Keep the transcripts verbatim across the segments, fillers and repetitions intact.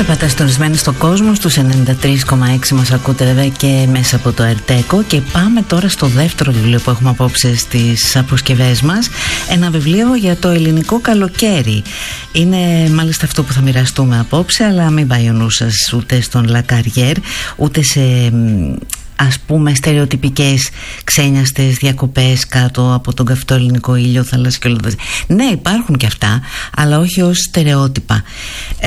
Είστε παταστορισμένοι στον κόσμο, στους ενενήντα τρία κόμμα έξι μας ακούτε βέβαια και μέσα από το Ερτέκο. Και πάμε τώρα στο δεύτερο βιβλίο που έχουμε απόψε στις αποσκευές μας. Ένα βιβλίο για το ελληνικό καλοκαίρι. Είναι μάλιστα αυτό που θα μοιραστούμε απόψε, αλλά μην πάει ο νους σας ούτε στον Λακαριέρ, ούτε σε ας πούμε στερεοτυπικές ξένιαστες διακοπές κάτω από τον καυτό ελληνικό ήλιο, θάλασσα και όλα αυτά. Ναι, υπάρχουν και αυτά, αλλά όχι ως στερεότυπα. Ε,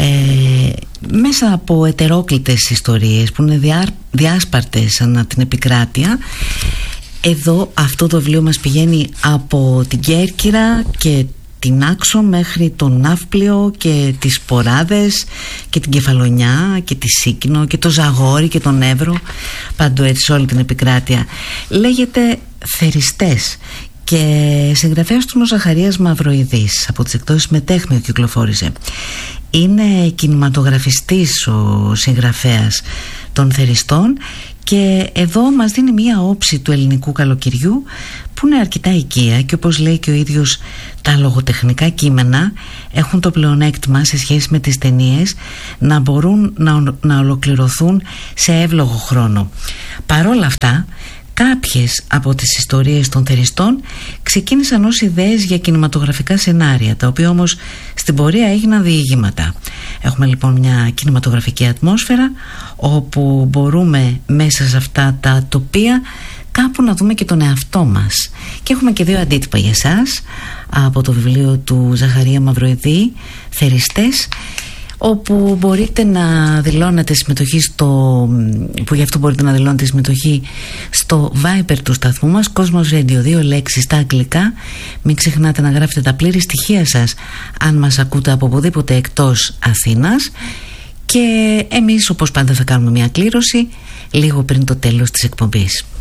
μέσα από ετερόκλητες ιστορίες που είναι διά, διάσπαρτες ανά την επικράτεια, εδώ αυτό το βιβλίο μας πηγαίνει από την Κέρκυρα και την Άξο μέχρι τον Ναύπλιο και τις Ποράδες και την Κεφαλονιά και τη Σίκινο και το Ζαγόρι και τον Εύρο, παντού έτσι σε όλη την επικράτεια. Λέγεται Θεριστές και συγγραφέας του είναι ο Ζαχαρίας Μαυροειδής, από τις εκδόσεις Μετέχμιο κυκλοφόρησε. Είναι κινηματογραφιστής ο συγγραφέας των Θεριστών και εδώ μας δίνει μία όψη του ελληνικού καλοκαιριού που είναι αρκετά οικία και, όπως λέει και ο ίδιος, τα λογοτεχνικά κείμενα έχουν το πλεονέκτημα σε σχέση με τις ταινίες να μπορούν να, να ολοκληρωθούν σε εύλογο χρόνο. Παρόλα αυτά, κάποιες από τις ιστορίες των Θεριστών ξεκίνησαν ως ιδέες για κινηματογραφικά σενάρια, τα οποία όμως στην πορεία έγιναν διηγήματα. Έχουμε λοιπόν μια κινηματογραφική ατμόσφαιρα όπου μπορούμε μέσα σε αυτά τα τοπία κάπου να δούμε και τον εαυτό μας. Και έχουμε και δύο αντίτυπα για εσάς από το βιβλίο του Ζαχαρία Μαυροειδή, Θεριστές, όπου μπορείτε να δηλώνετε συμμετοχή στο, που γι' αυτό μπορείτε να δηλώνετε συμμετοχή στο Viber του σταθμού μας, Κόσμος Radio, δύο λέξεις στα αγγλικά. Μην ξεχνάτε να γράφετε τα πλήρη στοιχεία σας αν μας ακούτε από οπουδήποτε εκτός Αθήνας, και εμείς όπως πάντα θα κάνουμε μια κλήρωση λίγο πριν το τέλος της εκπομπής.